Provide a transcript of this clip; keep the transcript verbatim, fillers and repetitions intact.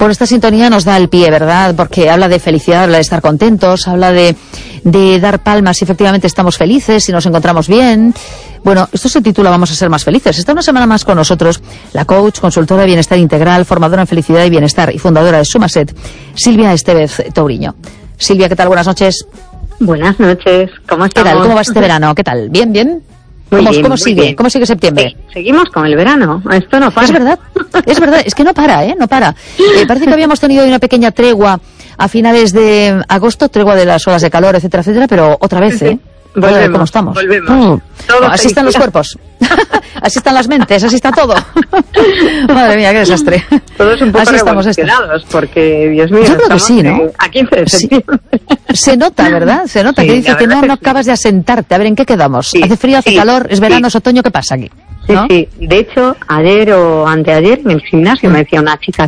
por esta sintonía nos da el pie, ¿verdad? Porque habla de felicidad, habla de estar contentos, habla de, de dar palmas si efectivamente estamos felices, si nos encontramos bien. Bueno, esto se titula Vamos a ser más felices. Está una semana más con nosotros la coach, consultora de bienestar integral, formadora en felicidad y bienestar y fundadora de Sumaset, Silvia Estevez Touriño. Silvia, ¿qué tal? Buenas noches. Buenas noches, ¿cómo estamos? ¿Qué tal? ¿Cómo va este verano? ¿Qué tal? ¿Bien, bien? Muy ¿Cómo, bien, ¿cómo muy sigue? bien. ¿Cómo sigue septiembre? Sí, seguimos con el verano, esto no para. Es verdad, es verdad, es que no para, ¿eh? No para. Eh, parece que habíamos tenido una pequeña tregua a finales de agosto, tregua de las olas de calor, etcétera, etcétera, pero otra vez, ¿eh? Volvemos, ¿Cómo estamos? volvemos. Mm. Todo Así están los cuerpos, así están las mentes, así está todo. Madre mía, qué desastre. Todos un poco así estamos revolucionados, porque, Dios mío, yo creo que sí, ¿no? A quince de septiembre. Sí. Se nota, ¿verdad? Se nota Sí, que dice que no, que no sí. acabas de asentarte. A ver, ¿en qué quedamos? Sí, ¿Hace frío, hace sí, calor, es verano, sí. es otoño? ¿Qué pasa aquí? Sí, ¿No? sí. De hecho, ayer o anteayer en el gimnasio me decía una chica,